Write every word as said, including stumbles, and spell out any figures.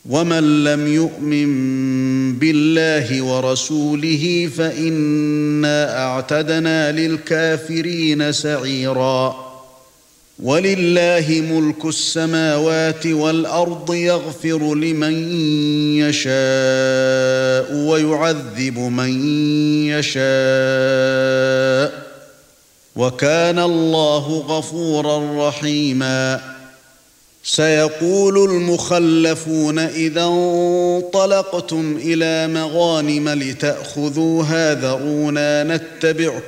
ومن لم يؤمن بالله ورسوله فإنا أعتدنا للكافرين سعيرا ولله ملك السماوات والأرض يغفر لمن يشاء ويعذب من يشاء وكان الله غفورا رحيما سيقول المخلفون إذا انطلقتم إلى مغانم لتأخذوها ذرونا نتبعكم